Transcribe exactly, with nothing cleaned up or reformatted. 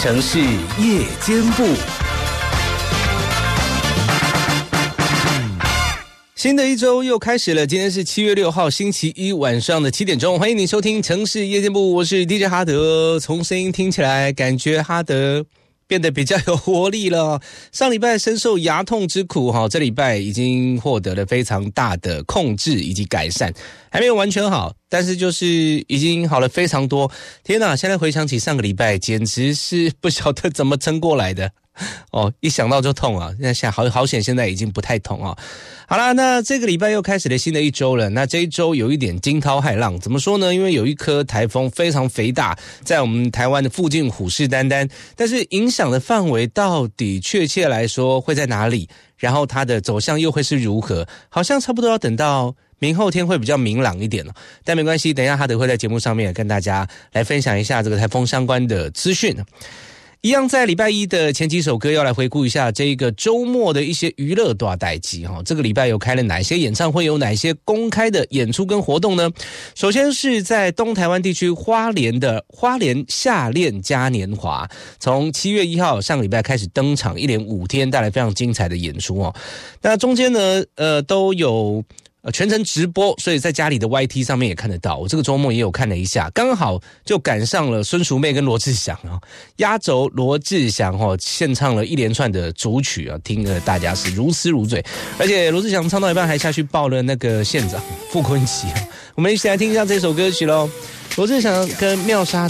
城市夜间部。新的一周又开始了，今天是七月六号星期一晚上的七点钟，欢迎你收听城市夜间部，我是 D J 哈德。从声音听起来，感觉哈德变得比较有活力了。上礼拜深受牙痛之苦，这礼拜已经获得了非常大的控制以及改善，还没有完全好，但是就是已经好了非常多。天哪，现在回想起上个礼拜，简直是不晓得怎么撑过来的哦，一想到就痛啊！现在好好险，现在已经不太痛啊。好啦，那这个礼拜又开始了新的一周了。那这一周有一点惊涛骇浪，怎么说呢？因为有一颗台风非常肥大，在我们台湾的附近虎视眈眈，但是影响的范围到底确切来说会在哪里？然后它的走向又会是如何？好像差不多要等到明后天会比较明朗一点了，但没关系，等一下哈德会在节目上面跟大家来分享一下这个台风相关的资讯。一样在礼拜一的前几首歌要来回顾一下这个周末的一些娱乐大代志哈。这个礼拜有开了哪些演唱会，有哪些公开的演出跟活动呢？首先是在东台湾地区花莲的花莲夏恋嘉年华，从七月一号上个礼拜开始登场，一连五天带来非常精彩的演出哦。那中间呢，呃，都有。呃，全程直播，所以在家里的 Y T 上面也看得到。我这个周末也有看了一下，刚好就赶上了孙淑妹跟罗志祥啊，压轴罗志祥哦，献唱了一连串的主曲啊，听了大家是如痴如醉。而且罗志祥唱到一半还下去抱了那个县长傅昆萁。我们一起来听一下这首歌曲咯。罗志祥跟妙莎